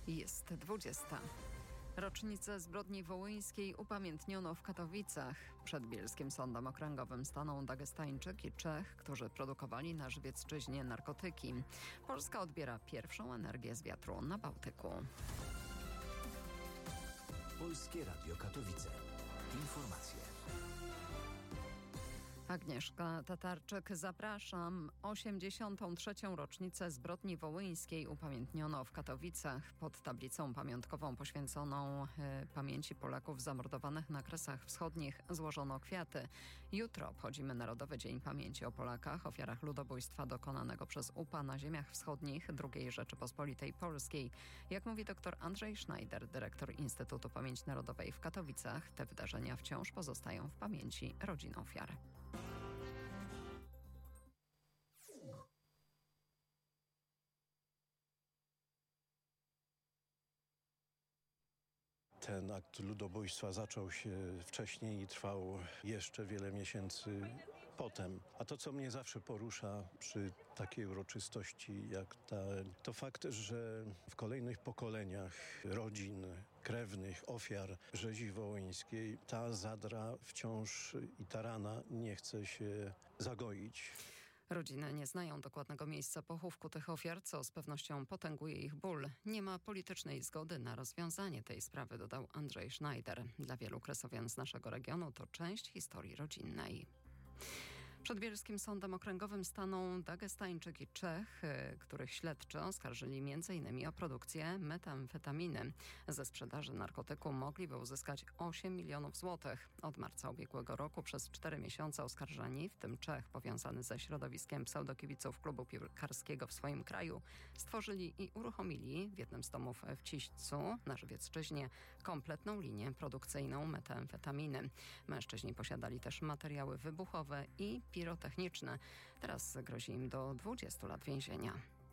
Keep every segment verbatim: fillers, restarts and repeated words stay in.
Jest dwudziesta. Rocznicę zbrodni wołyńskiej upamiętniono w Katowicach. Przed bielskim sądem okręgowym stanął Dagestańczyk i Czech, którzy produkowali na Żywiecczyźnie narkotyki. Polska odbiera pierwszą energię z wiatru na Bałtyku. Polskie Radio Katowice. Informacje. Agnieszka Tatarczyk, zapraszam. osiemdziesiątą trzecią rocznicę zbrodni wołyńskiej upamiętniono w Katowicach. Pod tablicą pamiątkową poświęconą y, pamięci Polaków zamordowanych na Kresach Wschodnich złożono kwiaty. Jutro obchodzimy Narodowy Dzień Pamięci o Polakach, ofiarach ludobójstwa dokonanego przez U P A na ziemiach wschodnich drugiej Rzeczypospolitej Polskiej. Jak mówi dr Andrzej Schneider, dyrektor Instytutu Pamięci Narodowej w Katowicach, te wydarzenia wciąż pozostają w pamięci rodzin ofiar. Ten akt ludobójstwa zaczął się wcześniej i trwał jeszcze wiele miesięcy potem. A to, co mnie zawsze porusza przy takiej uroczystości jak ta, to fakt, że w kolejnych pokoleniach rodzin, krewnych, ofiar rzezi wołyńskiej ta zadra wciąż i ta rana nie chce się zagoić. Rodziny nie znają dokładnego miejsca pochówku tych ofiar, co z pewnością potęguje ich ból. Nie ma politycznej zgody na rozwiązanie tej sprawy, dodał Andrzej Schneider. Dla wielu kresowian z naszego regionu to część historii rodzinnej. Przed bielskim sądem okręgowym staną Dagestańczyk i Czech, których śledczy oskarżyli między innymi o produkcję metamfetaminy. Ze sprzedaży narkotyku mogliby uzyskać osiem milionów złotych. Od marca ubiegłego roku przez cztery miesiące oskarżeni, w tym Czech powiązany ze środowiskiem pseudokibiców klubu piłkarskiego w swoim kraju, stworzyli i uruchomili w jednym z domów w Ciśćcu na Żywiecczyźnie kompletną linię produkcyjną metamfetaminy. Mężczyźni posiadali też materiały wybuchowe i pirotechniczne. Teraz grozi im do dwudziestu lat więzienia.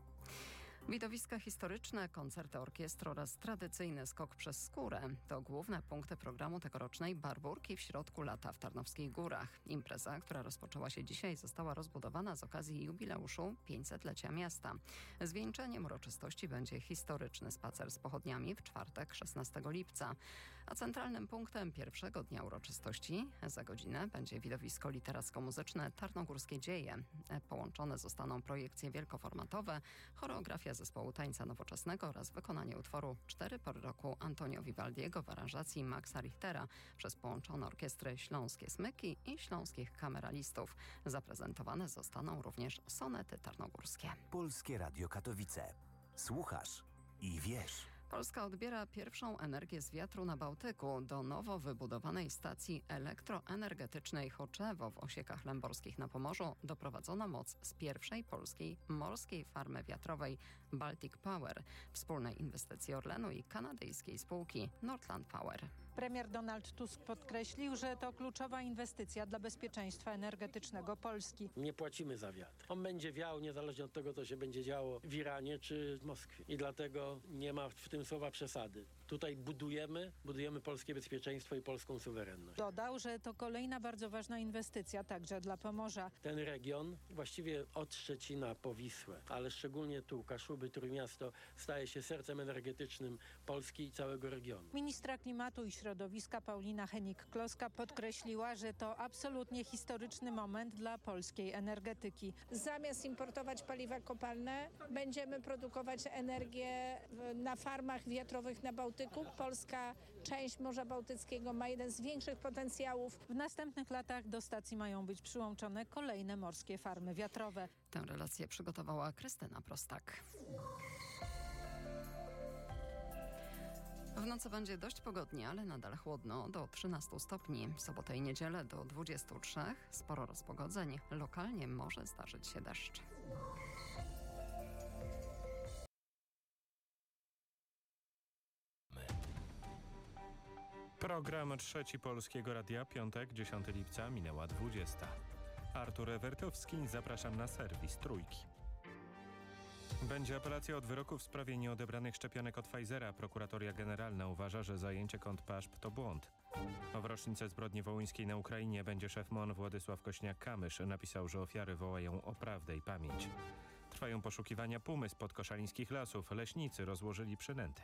Widowiska historyczne, koncerty orkiestry oraz tradycyjny skok przez skórę to główne punkty programu tegorocznej Barburki w środku lata w Tarnowskich Górach. Impreza, która rozpoczęła się dzisiaj, została rozbudowana z okazji jubileuszu pięćsetlecia miasta. Zwieńczeniem uroczystości będzie historyczny spacer z pochodniami w czwartek, szesnastego lipca. A centralnym punktem pierwszego dnia uroczystości za godzinę będzie widowisko literacko-muzyczne Tarnogórskie Dzieje. Połączone zostaną projekcje wielkoformatowe, choreografia zespołu tańca nowoczesnego oraz wykonanie utworu Cztery pory roku Antonio Vivaldiego w aranżacji Maxa Richtera przez połączone orkiestry Śląskie Smyki i Śląskich Kameralistów. Zaprezentowane zostaną również sonety tarnogórskie. Polskie Radio Katowice. Słuchasz i wiesz. Polska odbiera pierwszą energię z wiatru na Bałtyku. Do nowo wybudowanej stacji elektroenergetycznej Choczewo w Osiekach Lęborskich na Pomorzu doprowadzono moc z pierwszej polskiej morskiej farmy wiatrowej Baltic Power, wspólnej inwestycji Orlenu i kanadyjskiej spółki Nordland Power. Premier Donald Tusk podkreślił, że to kluczowa inwestycja dla bezpieczeństwa energetycznego Polski. Nie płacimy za wiatr. On będzie wiał niezależnie od tego, co się będzie działo w Iranie czy w Moskwie. I dlatego nie ma w tym słowa przesady. Tutaj budujemy, budujemy polskie bezpieczeństwo i polską suwerenność. Dodał, że to kolejna bardzo ważna inwestycja także dla Pomorza. Ten region, właściwie od Szczecina po Wisłę, ale szczególnie tu, Kaszuby, Trójmiasto, staje się sercem energetycznym Polski i całego regionu. Ministra klimatu i środowiska Paulina Henik-Kloska podkreśliła, że to absolutnie historyczny moment dla polskiej energetyki. Zamiast importować paliwa kopalne, będziemy produkować energię na farmach wiatrowych na Bałtyku. Polska część Morza Bałtyckiego ma jeden z większych potencjałów. W następnych latach do stacji mają być przyłączone kolejne morskie farmy wiatrowe. Tę relację przygotowała Krystyna Prostak. W nocy będzie dość pogodnie, ale nadal chłodno, do trzynastu stopni. W sobotę i niedzielę do dwudziestu trzech. Sporo rozpogodzeń. Lokalnie może zdarzyć się deszcz. Program Trzeci Polskiego Radia, piątek, dziesiątego lipca, minęła dwudziesta. Artur Ewertowski, zapraszam na serwis Trójki. Będzie apelacja od wyroku w sprawie nieodebranych szczepionek od Pfizera. Prokuratoria Generalna uważa, że zajęcie kont P A S P to błąd. W rocznicę zbrodni wołyńskiej na Ukrainie będzie szef M O N Władysław Kośniak-Kamysz napisał, że ofiary wołają o prawdę i pamięć. Trwają poszukiwania pumy spod koszalińskich lasów. Leśnicy rozłożyli przynęty.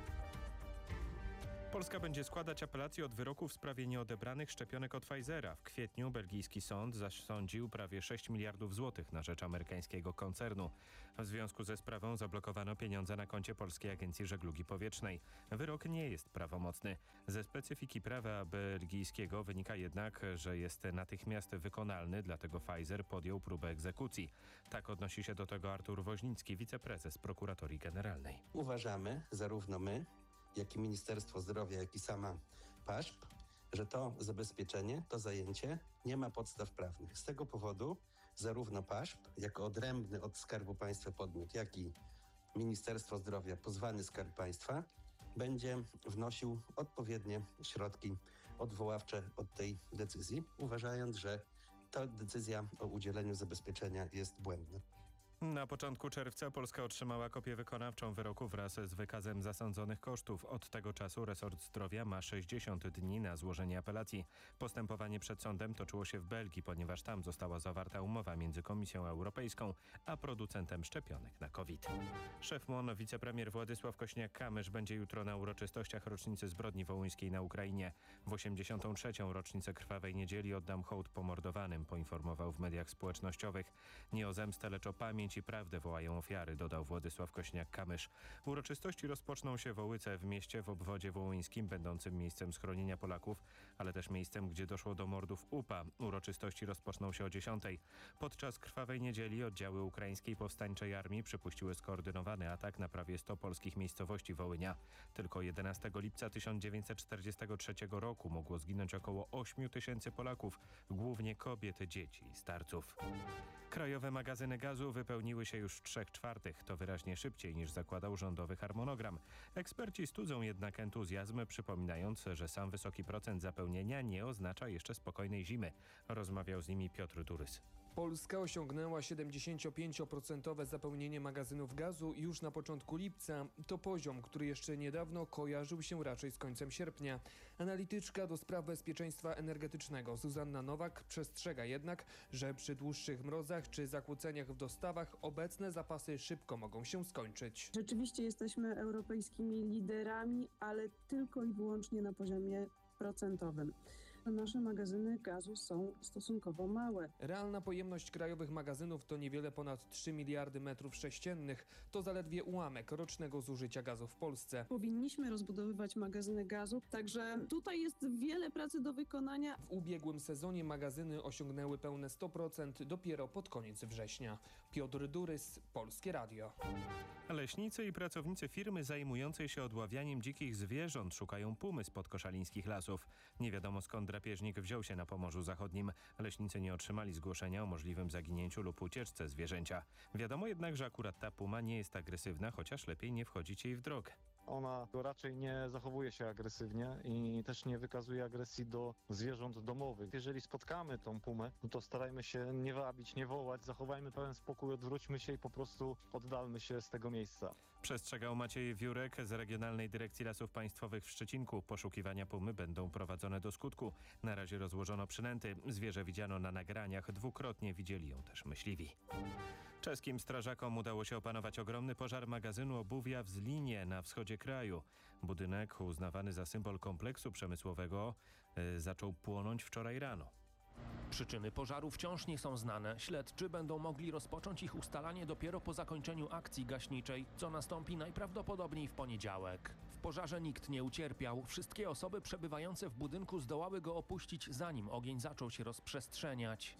Polska będzie składać apelację od wyroku w sprawie nieodebranych szczepionek od Pfizera. W kwietniu belgijski sąd zasądził prawie sześć miliardów złotych na rzecz amerykańskiego koncernu. W związku ze sprawą zablokowano pieniądze na koncie Polskiej Agencji Żeglugi Powietrznej. Wyrok nie jest prawomocny. Ze specyfiki prawa belgijskiego wynika jednak, że jest natychmiast wykonalny, dlatego Pfizer podjął próbę egzekucji. Tak odnosi się do tego Artur Woźnicki, wiceprezes Prokuratorii Generalnej. Uważamy, zarówno my, jak i Ministerstwo Zdrowia, jak i sama PAŻP, że to zabezpieczenie, to zajęcie nie ma podstaw prawnych. Z tego powodu zarówno PAŻP, jako odrębny od Skarbu Państwa podmiot, jak i Ministerstwo Zdrowia, pozwany Skarb Państwa, będzie wnosił odpowiednie środki odwoławcze od tej decyzji, uważając, że ta decyzja o udzieleniu zabezpieczenia jest błędna. Na początku czerwca Polska otrzymała kopię wykonawczą wyroku wraz z wykazem zasądzonych kosztów. Od tego czasu resort zdrowia ma sześćdziesiąt dni na złożenie apelacji. Postępowanie przed sądem toczyło się w Belgii, ponieważ tam została zawarta umowa między Komisją Europejską a producentem szczepionek na COVID. Szef M O N, wicepremier Władysław Kośniak-Kamysz będzie jutro na uroczystościach rocznicy zbrodni wołyńskiej na Ukrainie. W osiemdziesiątą trzecią rocznicę Krwawej Niedzieli oddam hołd pomordowanym, poinformował w mediach społecznościowych. Nie o zemstę, lecz o pamięć i prawdę wołają ofiary, dodał Władysław Kośniak-Kamysz. Uroczystości rozpoczną się w Ołyce, w mieście w obwodzie wołyńskim, będącym miejscem schronienia Polaków, ale też miejscem, gdzie doszło do mordów U P A. Uroczystości rozpoczną się o dziesiątej. Podczas Krwawej Niedzieli oddziały Ukraińskiej Powstańczej Armii przypuściły skoordynowany atak na prawie sto polskich miejscowości Wołynia. Tylko jedenastego lipca tysiąc dziewięćset czterdziestego trzeciego roku mogło zginąć około ośmiu tysięcy Polaków, głównie kobiet, dzieci i starców. Krajowe magazyny gazu wypełniły się już w trzech czwartych. To wyraźnie szybciej niż zakładał rządowy harmonogram. Eksperci studzą jednak entuzjazm, przypominając, że sam wysoki procent zapełnienia nie oznacza jeszcze spokojnej zimy. Rozmawiał z nimi Piotr Durys. Polska osiągnęła siedemdziesięciopięcioprocentowe zapełnienie magazynów gazu już na początku lipca. To poziom, który jeszcze niedawno kojarzył się raczej z końcem sierpnia. Analityczka do spraw bezpieczeństwa energetycznego Zuzanna Nowak przestrzega jednak, że przy dłuższych mrozach czy zakłóceniach w dostawach obecne zapasy szybko mogą się skończyć. Rzeczywiście jesteśmy europejskimi liderami, ale tylko i wyłącznie na poziomie procentowym. Nasze magazyny gazu są stosunkowo małe. Realna pojemność krajowych magazynów to niewiele ponad trzy miliardy metrów sześciennych. To zaledwie ułamek rocznego zużycia gazu w Polsce. Powinniśmy rozbudowywać magazyny gazu, także tutaj jest wiele pracy do wykonania. W ubiegłym sezonie magazyny osiągnęły pełne sto procent dopiero pod koniec września. Piotr Durys, Polskie Radio. Leśnicy i pracownicy firmy zajmującej się odławianiem dzikich zwierząt szukają pumy spod koszalińskich lasów. Nie wiadomo skąd drapieżnik wziął się na Pomorzu Zachodnim. Leśnicy nie otrzymali zgłoszenia o możliwym zaginięciu lub ucieczce zwierzęcia. Wiadomo jednak, że akurat ta puma nie jest agresywna, chociaż lepiej nie wchodzić jej w drogę. Ona raczej nie zachowuje się agresywnie i też nie wykazuje agresji do zwierząt domowych. Jeżeli spotkamy tą pumę, no to starajmy się nie wabić, nie wołać, zachowajmy pełen spokój, odwróćmy się i po prostu oddalmy się z tego miejsca. Przestrzegał Maciej Wiórek z Regionalnej Dyrekcji Lasów Państwowych w Szczecinku. Poszukiwania pumy będą prowadzone do skutku. Na razie rozłożono przynęty. Zwierzę widziano na nagraniach. Dwukrotnie widzieli ją też myśliwi. Czeskim strażakom udało się opanować ogromny pożar magazynu obuwia w Zlinie na wschodzie kraju. Budynek uznawany za symbol kompleksu przemysłowego yy, zaczął płonąć wczoraj rano. Przyczyny pożaru wciąż nie są znane. Śledczy będą mogli rozpocząć ich ustalanie dopiero po zakończeniu akcji gaśniczej, co nastąpi najprawdopodobniej w poniedziałek. W pożarze nikt nie ucierpiał. Wszystkie osoby przebywające w budynku zdołały go opuścić, zanim ogień zaczął się rozprzestrzeniać.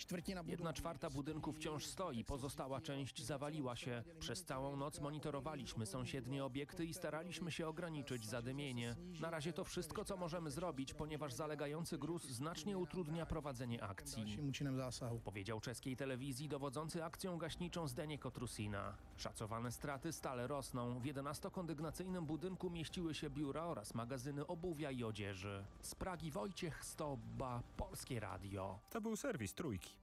Jedna czwarta budynku wciąż stoi, pozostała część zawaliła się. Przez całą noc monitorowaliśmy sąsiednie obiekty i staraliśmy się ograniczyć zadymienie. Na razie to wszystko, co możemy zrobić, ponieważ zalegający gruz znacznie utrudnia prowadzenie akcji, powiedział czeskiej telewizji dowodzący akcją gaśniczą Zdeněk Otrusina. Szacowane straty stale rosną. W jedenastokondygnacyjnym budynku mieściły się biura oraz magazyny obuwia i odzieży. Z Pragi Wojciech Stobba, Polskie Radio. To był serwis Trójki.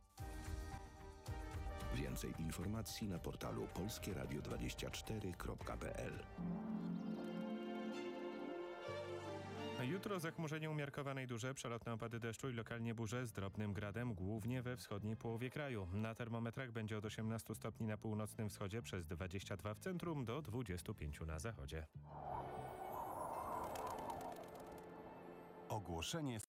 Więcej informacji na portalu polskie radio dwadzieścia cztery kropka p l. Jutro zachmurzenie umiarkowane i duże, przelotne opady deszczu i lokalnie burze z drobnym gradem, głównie we wschodniej połowie kraju. Na termometrach będzie od osiemnastu stopni na północnym wschodzie, przez dwadzieścia dwa w centrum do dwudziestu pięciu na zachodzie. Ogłoszenie